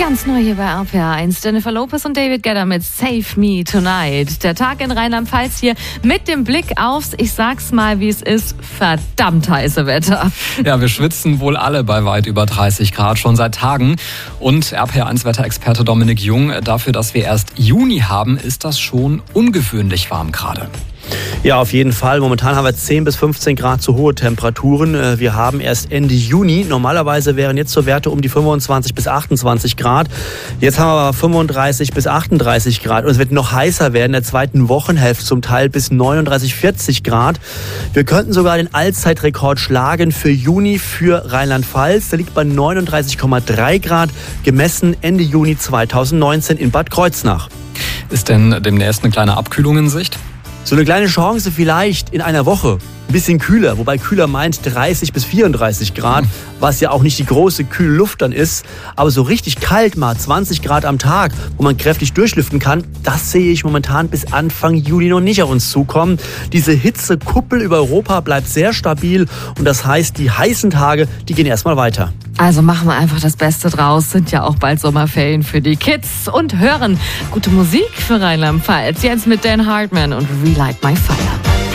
Ganz neu hier bei RPR1. Jennifer Lopez und David Guetta mit Save Me Tonight. Der Tag in Rheinland-Pfalz hier mit dem Blick aufs, ich sag's mal wie es ist, verdammt heiße Wetter. Ja, wir schwitzen wohl alle bei weit über 30 Grad schon seit Tagen. Und RPR1-Wetterexperte Dominik Jung, dafür, dass wir erst Juni haben, ist das schon ungewöhnlich warm gerade. Ja, auf jeden Fall. Momentan haben wir 10 bis 15 Grad zu hohe Temperaturen. Wir haben erst Ende Juni. Normalerweise wären jetzt so Werte um die 25 bis 28 Grad. Jetzt haben wir aber 35 bis 38 Grad. Und es wird noch heißer werden in der zweiten Wochenhälfte, zum Teil bis 39, 40 Grad. Wir könnten sogar den Allzeitrekord schlagen für Juni für Rheinland-Pfalz. Der liegt bei 39,3 Grad, gemessen Ende Juni 2019 in Bad Kreuznach. Ist denn demnächst eine kleine Abkühlung in Sicht? So eine kleine Chance vielleicht in einer Woche. Ein bisschen kühler, wobei kühler meint 30 bis 34 Grad, was ja auch nicht die große kühle Luft dann ist. Aber so richtig kalt mal, 20 Grad am Tag, wo man kräftig durchlüften kann, das sehe ich momentan bis Anfang Juli noch nicht auf uns zukommen. Diese Hitzekuppel über Europa bleibt sehr stabil und das heißt, die heißen Tage, die gehen erstmal weiter. Also machen wir einfach das Beste draus. Sind ja auch bald Sommerferien für die Kids und hören gute Musik für Rheinland-Pfalz. Jetzt mit Dan Hartman und Relight My Fire.